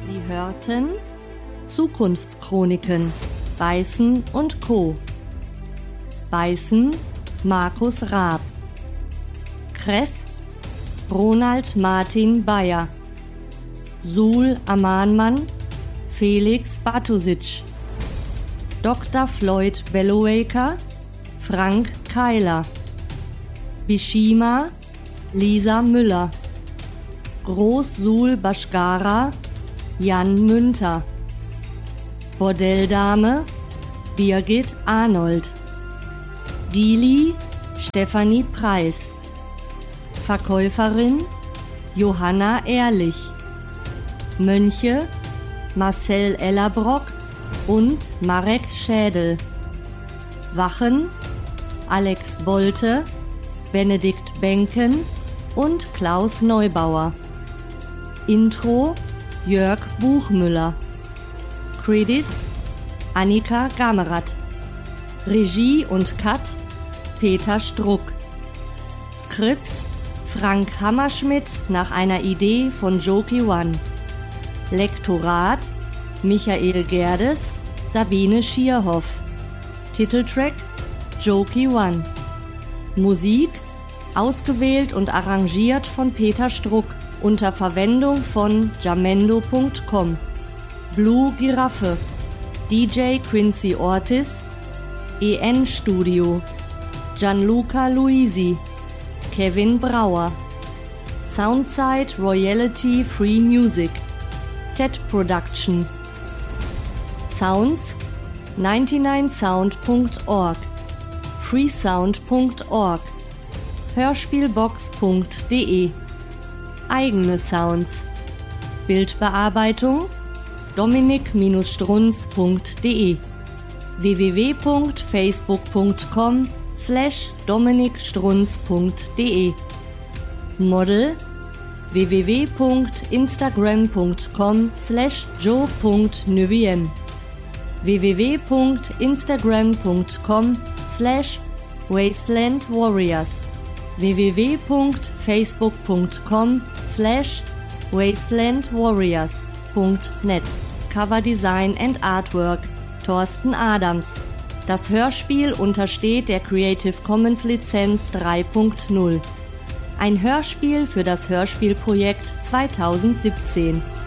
Sie hörten Zukunftschroniken, Beißen und Co. Beißen, Markus Raab. Kress, Ronald Martin Bayer. Sul Amanmann, Felix Bartosic. Dr. Floyd Bellowaker, Frank Keiler. Bishima, Lisa Müller. Groß-Sul Bashkara, Jan Münter. Bordelldame, Birgit Arnold. Gili, Stefanie Preis. Verkäuferin, Johanna Ehrlich. Mönche, Marcel Ellerbrock und Marek Schädel. Wachen, Alex Bolte, Benedikt Benken und Klaus Neubauer. Intro, Jörg Buchmüller. Credits, Annika Gamerath. Regie und Cut, Peter Struck. Skript, Frank Hammerschmidt nach einer Idee von Joki One. Lektorat, Michael Gerdes, Sabine Schierhoff. Titeltrack, Joki One. Musik, ausgewählt und arrangiert von Peter Struck unter Verwendung von jamendo.com. Blue Giraffe, DJ Quincy Ortiz, EN Studio, Gianluca Luisi, Kevin Brauer. Soundside Royalty Free Music, TED Production. Sounds 99sound.org, freesound.org, hörspielbox.de. Eigene Sounds. Bildbearbeitung dominik-strunz.de, www.facebook.com/dominikstrunz.de. Model www.instagram.com/joe.neviem, www.instagram.com/wastelandwarriors, www.facebook.com/wastelandwarriors.net. Cover Design and Artwork Thorsten Adams. Das Hörspiel untersteht der Creative Commons Lizenz 3.0. Ein Hörspiel für das Hörspielprojekt 2017.